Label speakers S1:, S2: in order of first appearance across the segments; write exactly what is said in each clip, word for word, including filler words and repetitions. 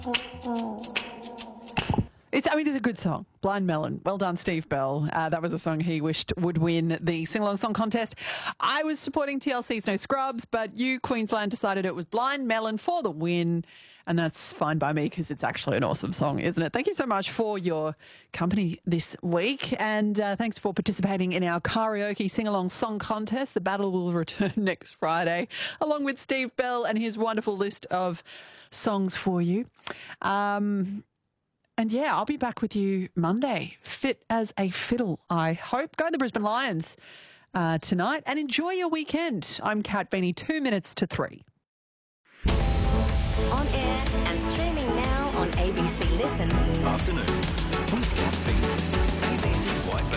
S1: It's, I mean, it's a good song. Blind Melon. Well done, Steve Bell. Uh, that was a song he wished would win the Sing-Along Song Contest. I was supporting T L C's No Scrubs, but you, Queensland, decided it was Blind Melon for the win, and that's fine by me because it's actually an awesome song, isn't it? Thank you so much for your company this week, and uh, thanks for participating in our karaoke Sing-Along Song Contest. The battle will return next Friday, along with Steve Bell and his wonderful list of songs for you. Um... And yeah, I'll be back with you Monday, fit as a fiddle, I hope. Go the Brisbane Lions uh, tonight and enjoy your weekend. I'm Kat Beanie, two minutes to three.
S2: On air and streaming now on A B C Listen.
S3: Afternoons with Kat Beanie, A B C White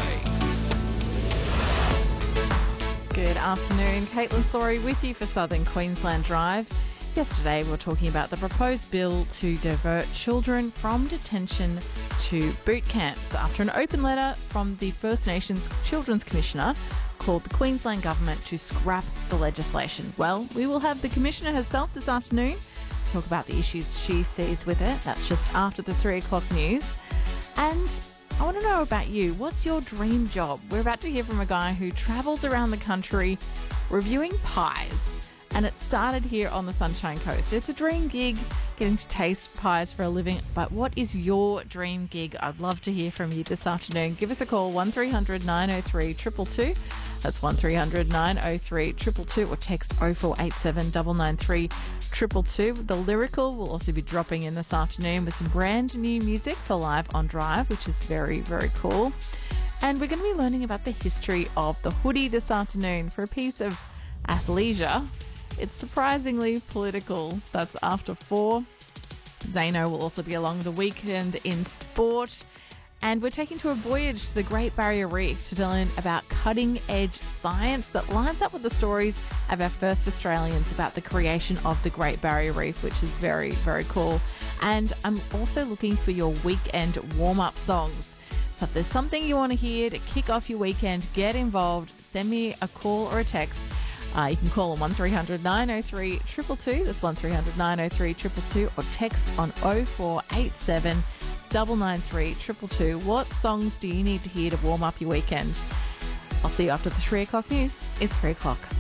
S3: Bay.
S4: Good afternoon. Caitlin Sorry with you for Southern Queensland Drive. Yesterday, we were talking about the proposed bill to divert children from detention to boot camps after an open letter from the First Nations Children's Commissioner called the Queensland Government to scrap the legislation. Well, we will have the Commissioner herself this afternoon to talk about the issues she sees with it. That's just after the three o'clock news. And I want to know about you. What's your dream job? We're about to hear from a guy who travels around the country reviewing pies. And it started here on the Sunshine Coast. It's a dream gig, getting to taste pies for a living. But what is your dream gig? I'd love to hear from you this afternoon. Give us a call, one three hundred nine oh three two two two. That's one three hundred nine oh three two two two, or text oh four eight seven nine nine three two two two. The Lyrical will also be dropping in this afternoon with some brand new music for Live on Drive, which is very, very cool. And we're going to be learning about the history of the hoodie this afternoon for a piece of athleisure. It's surprisingly political. That's after four. Zano will also be along the weekend in sport. And we're taking to a voyage to the Great Barrier Reef to learn about cutting-edge science that lines up with the stories of our first Australians about the creation of the Great Barrier Reef, which is very, very cool. And I'm also looking for your weekend warm-up songs. So if there's something you want to hear to kick off your weekend, get involved. Send me a call or a text. Uh, you can call on one three hundred nine oh three two two two. That's one three hundred nine oh three two two two, or text on oh four eight seven nine nine three two two two. What songs do you need to hear to warm up your weekend? I'll see you after the three o'clock news. It's three o'clock.